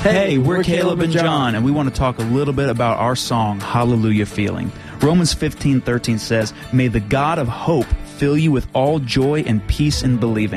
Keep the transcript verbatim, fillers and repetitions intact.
Hey, we're Caleb and John, and we want to talk a little bit about our song, Hallelujah Feeling. Romans fifteen thirteen says, "May the God of hope fill you with all joy and peace in believing."